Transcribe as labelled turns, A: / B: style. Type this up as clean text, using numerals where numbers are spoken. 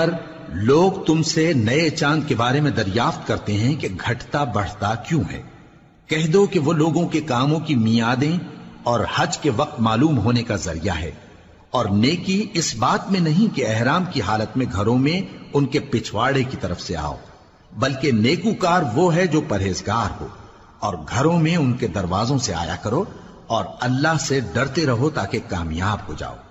A: लोग तुमसे नए चांद के बारे में दरियाफ्त करते हैं कि घटता बढ़ता क्यों है। कह दो कि वो लोगों के कामों की मियादें और हज के वक्त मालूम होने का जरिया है, और नेकी इस बात में नहीं कि एहराम की हालत में घरों में उनके पिछवाड़े की तरफ से आओ, बल्कि नेकूकार वो है जो परहेजगार हो, और घरों में उनके दरवाजों से आया करो और अल्लाह से डरते रहो ताकि कामयाब हो जाओ।